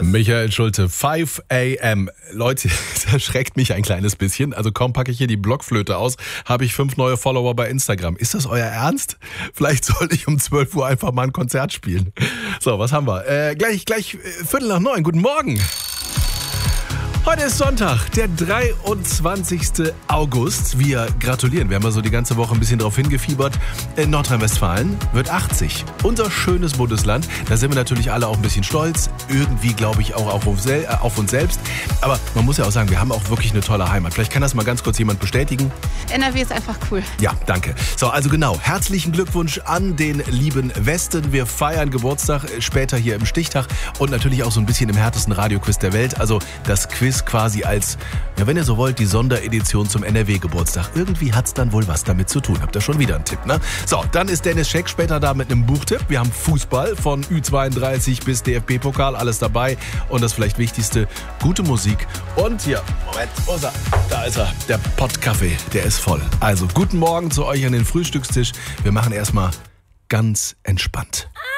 Michael Schulte, 5 a.m. Leute, das schreckt mich ein kleines bisschen. Also kaum packe ich hier die Blockflöte aus, habe ich 5 neue Follower bei Instagram. Ist das euer Ernst? Vielleicht sollte ich um 12 Uhr einfach mal ein Konzert spielen. So, was haben wir? Gleich 8:45. Guten Morgen. Heute ist Sonntag, der 23. August. Wir gratulieren. Wir haben also die ganze Woche ein bisschen drauf hingefiebert. Nordrhein-Westfalen wird 80. Unser schönes Bundesland. Da sind wir natürlich alle auch ein bisschen stolz. Irgendwie, glaube ich, auch auf uns selbst. Aber man muss ja auch sagen, wir haben auch wirklich eine tolle Heimat. Vielleicht kann das mal ganz kurz jemand bestätigen. NRW ist einfach cool. Ja, danke. So, also genau. Herzlichen Glückwunsch an den lieben Westen. Wir feiern Geburtstag später hier im Stichtag und natürlich auch so ein bisschen im härtesten Radioquiz der Welt. Also das Quiz quasi als, ja, wenn ihr so wollt, die Sonderedition zum NRW-Geburtstag. Irgendwie hat's dann wohl was damit zu tun. Habt ihr schon wieder einen Tipp, ne? So, dann ist Dennis Scheck später da mit einem Buchtipp. Wir haben Fußball von Ü32 bis DFB-Pokal, alles dabei. Und das vielleicht Wichtigste, gute Musik. Und hier, Moment, wo ist er? Da ist er, der Pottkaffee, der ist voll. Also, guten Morgen zu euch an den Frühstückstisch. Wir machen erstmal ganz entspannt.